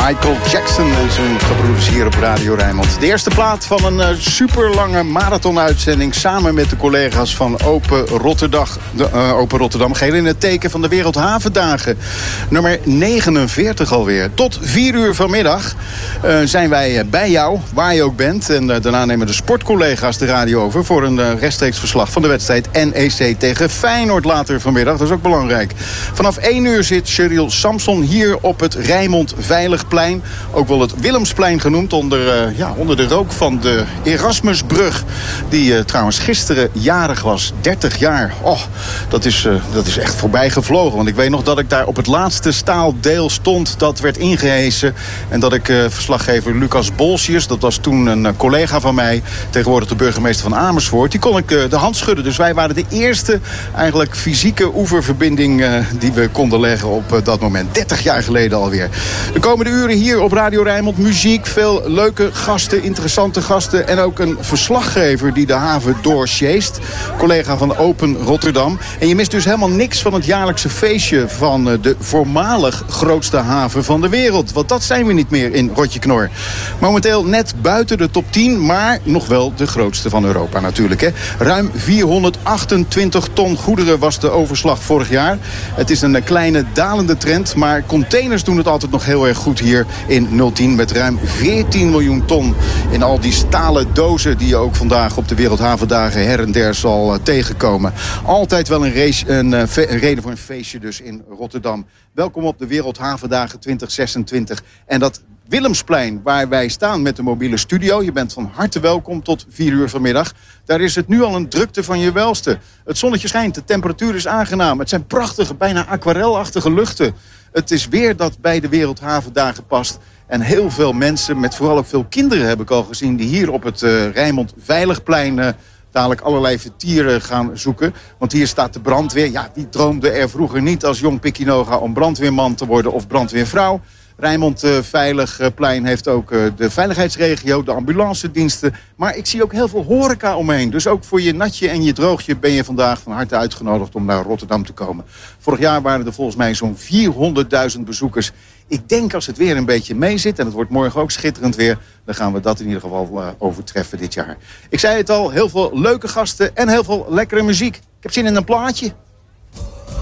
Michael Jackson en zijn gebroeders hier op Radio Rijnmond. De eerste plaat van een superlange marathonuitzending samen met de collega's van Open Rotterdam. Geheel in het teken van de Wereldhavendagen. Nummer 49 alweer. Tot 4 uur vanmiddag zijn wij bij jou, waar je ook bent. En daarna nemen de sportcollega's de radio over voor een rechtstreeks verslag van de wedstrijd NEC tegen Feyenoord later vanmiddag. Dat is ook belangrijk. Vanaf 1 uur zit Sheryl Samson hier op het Rijnmond Veiligplein. Ook wel het Willemsplein genoemd onder de rook van de Erasmusbrug. Die trouwens gisteren jarig was. 30 jaar. Oh, dat is echt voorbij gevlogen. Want ik weet nog dat ik daar op het laatste staaldeel stond. Dat werd ingehesen. En dat ik verslaggever Lucas Bolsius, dat was toen een collega van mij, tegenwoordig de burgemeester van Amersfoort, die kon ik de hand schudden. Dus wij waren de eerste eigenlijk fysieke oeververbinding die we konden leggen op dat moment. 30 jaar geleden alweer. De komende uren hier op Radio Rijnmond muziek, veel leuke gasten, interessante gasten en ook een verslaggever die de haven doorsjeest. Collega van Open Rotterdam. En je mist dus helemaal niks van het jaarlijkse feestje van de voormalig grootste haven van de wereld. Want dat zijn we niet meer in Rotjeknor. Momenteel net buiten de top 10, maar nog wel de grootste van Europa natuurlijk. Hè. Ruim 428 ton goederen was de overslag vorig jaar. Het is een kleine dalende trend, maar containers doen het altijd nog heel erg goed hier in 010 met ruim 14 miljoen ton in al die stalen dozen die je ook vandaag op de Wereldhavendagen her en der zal tegenkomen. Altijd wel een reden voor een feestje dus in Rotterdam. Welkom op de Wereldhavendagen 2026 en dat Willemsplein, waar wij staan met de mobiele studio. Je bent van harte welkom tot 4 uur vanmiddag. Daar is het nu al een drukte van je welste. Het zonnetje schijnt, de temperatuur is aangenaam. Het zijn prachtige, bijna aquarelachtige luchten. Het is weer dat bij de Wereldhavendagen past. En heel veel mensen, met vooral ook veel kinderen heb ik al gezien, die hier op het Rijnmond Veiligplein dadelijk allerlei vertieren gaan zoeken. Want hier staat de brandweer. Ja, wie droomde er vroeger niet als jong Pikinoga om brandweerman te worden of brandweervrouw? Rijnmond Veiligplein heeft ook de veiligheidsregio, de ambulancediensten. Maar ik zie ook heel veel horeca omheen. Dus ook voor je natje en je droogje ben je vandaag van harte uitgenodigd om naar Rotterdam te komen. Vorig jaar waren er volgens mij zo'n 400.000 bezoekers. Ik denk als het weer een beetje mee zit, en het wordt morgen ook schitterend weer, dan gaan we dat in ieder geval overtreffen dit jaar. Ik zei het al, heel veel leuke gasten en heel veel lekkere muziek. Ik heb zin in een plaatje.